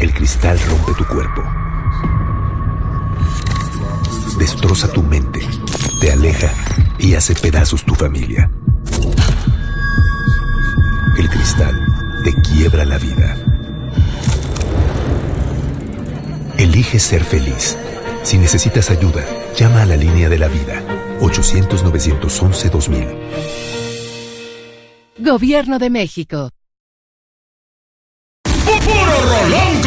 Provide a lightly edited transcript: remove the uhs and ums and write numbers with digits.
El cristal rompe tu cuerpo, destroza tu mente, te aleja y hace pedazos tu familia. El cristal te quiebra la vida. Elige ser feliz. Si necesitas ayuda, llama a la línea de la vida, 800-911-2000. Gobierno de México. ¡Puro rolón!